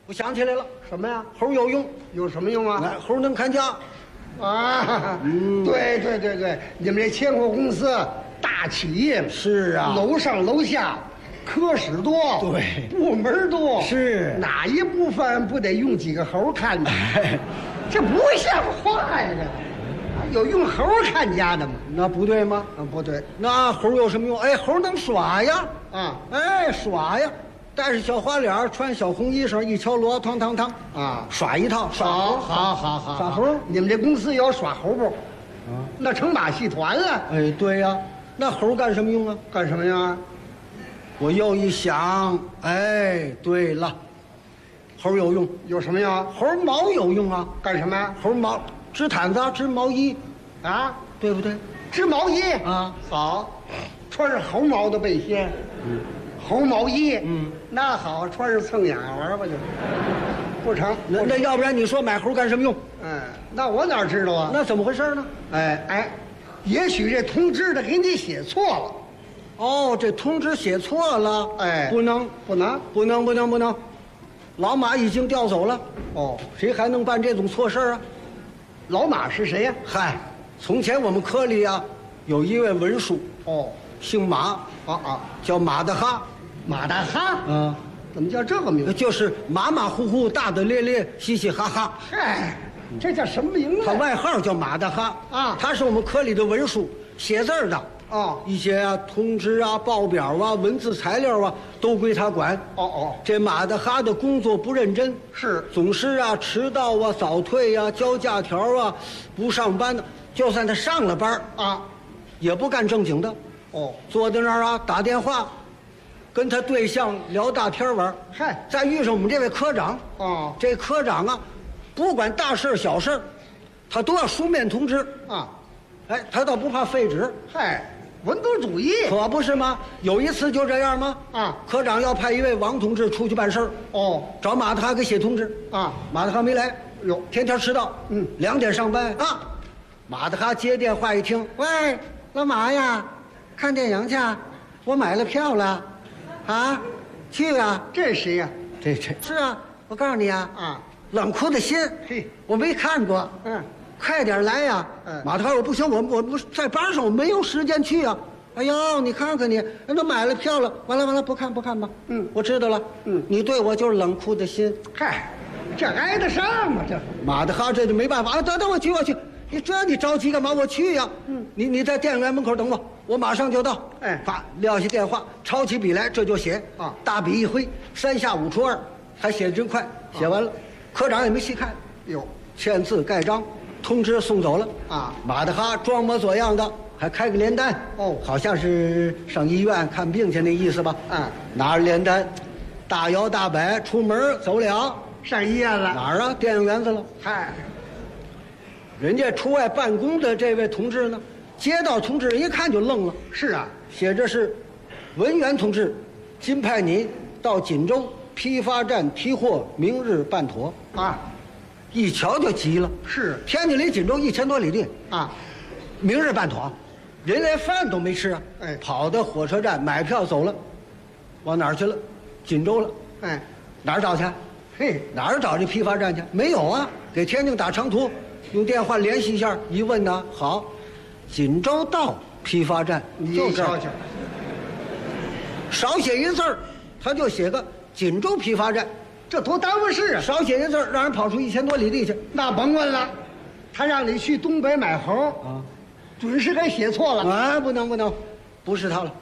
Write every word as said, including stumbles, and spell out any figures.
我想起来了， 什么呀？ 猴有用， 有什么用啊？ 哎，猴能看家。 啊， 嗯对对对对，你们这千货公司大企业， 是啊， 楼上楼下，科室多， 对， 部门多， 是哪一部分不得用几个猴看呢？ 哎， 这不像话呀！这有用猴看家的吗？ 那不对吗？ 啊，不对那猴有什么用？哎，猴能耍呀， 啊哎，耍呀，戴着小花脸儿，穿小红衣裳，一敲锣，汤汤汤， 啊！ 耍一套，耍好， 猴， 好，好，好， 耍猴。 你们这公司有耍猴不？ 啊， 那成马戏团了， 哎，对呀，那猴干什么用啊？ 干什么呀？ 我又一想，哎，对了，猴有用， 有什么呀？ 猴毛有用啊， 干什么呀？ 猴毛织毯子、织毛衣， 啊， 对不对？ 织毛衣啊， 好，穿着猴毛的背心， 嗯， 猴毛衣， 嗯， 那好，穿着蹭眼玩吧就，不成。 那那要不然你说买猴干什么用？ 嗯，那我哪知道啊？ 那怎么回事呢？ 哎哎，也许这通知的给你写错了， 哦，这通知写错了， 哎不能， 不能。 不能，不能，不能，老马已经调走了， 哦， 谁还能办这种错事儿啊？ 老马是谁呀？ 嗨，从前我们科里啊，有一位文书， 哦， 姓马， 啊啊， 叫马大哈， 马大哈， 嗯， 怎么叫这个名字？ 就是马马虎虎、大大咧咧、嘻嘻哈哈。 嗨，这叫什么名字？ 他外号叫马大哈啊他是我们科里的文书，写字儿的。 哦一些啊通知啊、报表啊、文字材料啊，都归他管。 哦哦， 这马大哈的工作不认真， 是总是啊迟到啊、早退啊、交假条啊、不上班的。就算他上了班儿啊， 也不干正经的， 哦， 坐在那儿啊打电话，跟他对象聊大天玩儿。 嗨， 再遇上我们这位科长， 哦这科长啊，不管大事儿小事儿，他都要书面通知。 啊， 哎，他倒不怕废纸， 嗨，文都主义。 可不是吗？有一次就这样吗？ 啊， 科长要派一位王同志出去办事儿， 哦找马大哈给写通知， 啊， 马大哈没来， 哟， 天天迟到， 嗯两点上班啊。马大哈接电话一听，喂，老马呀，看电影去啊，我买了票了，啊，去啊。 这谁呀？ 这这是啊，我告诉你啊， 啊， 冷酷的心， 嘿， 我没看过， 嗯， 快点来呀！ 嗯马大哈，我不行，我我不是在班上，我没有时间去啊。哎呦，你看看你，人都买了票了，完了完了，不看不看吧。 嗯我知道了。 嗯你对我就是冷酷的心。 嗨，这挨得上吗？这马大哈这就没办法，啊，等等我去我去，你这你着急干嘛？我去呀。 嗯你你在电影院门口等我，我马上就到。 哎啪撂下电话，抄起笔来这就写啊大笔一挥，三下五除二，还写得真快，写完了，科长也没细看， 有签字盖章，通知送走了。 啊， 马大哈装模作样的，还开个连单， 哦好像是上医院看病去那意思吧？ 嗯， 拿着连单，大摇大摆出门走了。 上医院了。 哪儿啊？电影院子了。 嗨， 人家出外办公的这位同志呢，接到通知，人一看就愣了， 是啊， 写着是文员同志，今派你到锦州批发站提货，明日办妥。 啊， 一瞧就急了， 是天津离锦州一千多里地， 啊， 明日办妥，人连饭都没吃啊！ 哎跑到火车站买票走了，往哪儿去了？锦州了。 哎， 哪儿找去？ 嘿， 哪儿找这批发站去？没有啊！给天津打长途，用电话联系一下，一问呢，好，锦州道批发站你就这儿， 瞧瞧， 少写一字儿，他就写个锦州批发站， 这多耽误事啊！ 少写一字儿，让人跑出一千多里地去。 那甭问了，他让你去东北买猴， 啊， 准是给写错了。 哎，不能不能，不是他了。